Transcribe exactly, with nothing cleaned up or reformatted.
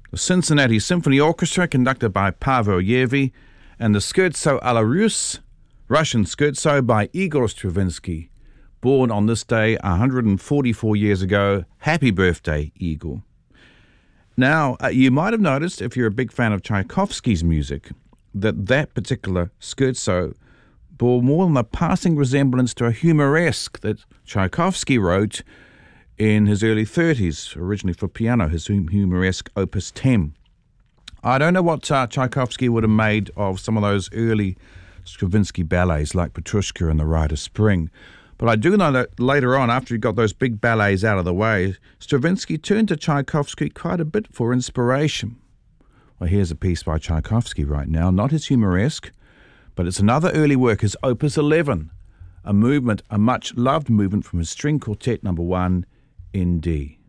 the Cincinnati Symphony Orchestra, conducted by Pavel Yervi, and the Scherzo alla Russe, Russian Scherzo by Igor Stravinsky, born on this day one hundred forty-four years ago. Happy birthday, Igor. Now, uh, you might have noticed, if you're a big fan of Tchaikovsky's music, that that particular Scherzo bore more than a passing resemblance to a humoresque that Tchaikovsky wrote in his early thirties, originally for piano, his humoresque Opus ten. I don't know what uh, Tchaikovsky would have made of some of those early Stravinsky ballets like Petrushka and The Rite of Spring, but I do know that later on, after he got those big ballets out of the way, Stravinsky turned to Tchaikovsky quite a bit for inspiration. Well, here's a piece by Tchaikovsky right now, not his humoresque, but it's another early work, his Opus eleven, a movement, a much-loved movement from his string quartet number one in D.